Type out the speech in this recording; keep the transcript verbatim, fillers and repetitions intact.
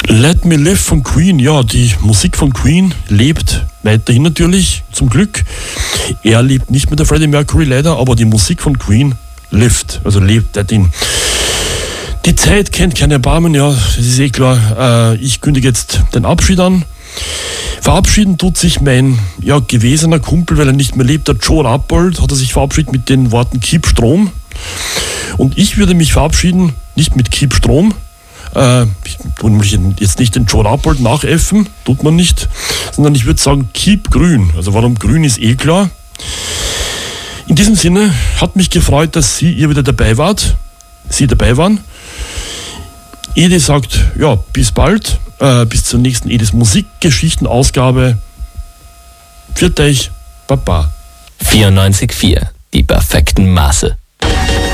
Let Me Live von Queen, ja, die Musik von Queen lebt weiterhin natürlich, zum Glück. Er lebt nicht mit der Freddie Mercury leider, aber die Musik von Queen lebt, also lebt weiterhin. Die Zeit kennt keine Erbarmen, ja, das ist eh klar. Äh, ich kündige jetzt den Abschied an. Verabschieden tut sich mein ja, gewesener Kumpel, weil er nicht mehr lebt, der Joe Rappold, hat er sich verabschiedet mit den Worten Keep Strom. Und ich würde mich verabschieden, nicht mit Keep Strom. Äh, ich tue nämlich jetzt nicht den Joe Rappold nachäffen, tut man nicht, sondern ich würde sagen Keep Grün. Also warum grün ist eh klar. In diesem Sinne hat mich gefreut, dass Sie ihr wieder dabei wart, Sie dabei waren. Edi sagt, ja, bis bald, äh, bis zur nächsten Edis Musikgeschichten-Ausgabe. Pfiat euch, Baba. vierundneunzig Komma vier, die perfekten Maße.